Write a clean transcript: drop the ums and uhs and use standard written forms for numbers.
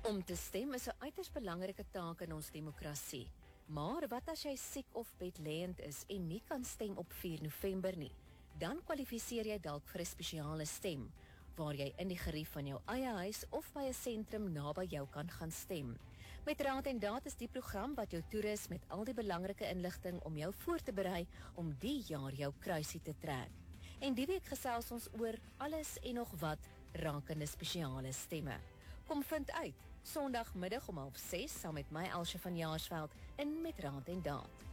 Om te stem is 'n uiters belangrike taak in ons demokrasie. Maar wat as jy siek of bedlêend is en nie kan stem op 4 November nie? Dan kwalifiseer jy dalk vir 'n spesiale stem, waar jy in die gerief van jou eie huis of by 'n sentrum naby jou kan gaan stem. Met Raad en Daad is die program wat jou toerus met al die belangrike inligting om jou voor te berei om die jaar jou kruisie te trek. En die week gesels ons oor alles en nog wat rakende spesiale stemme. Kom vind uit, Sondagmiddag om 6:30 saam met my Elsje van Jaarsveld in Met Raad en Daad.